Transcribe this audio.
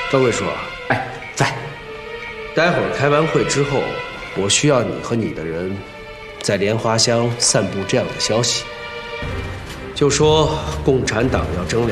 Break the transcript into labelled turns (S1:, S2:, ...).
S1: 张贵叔，
S2: 哎，在。
S1: 待会儿开完会之后，我需要你和你的人，在莲花乡散布这样的消息，就说共产党要征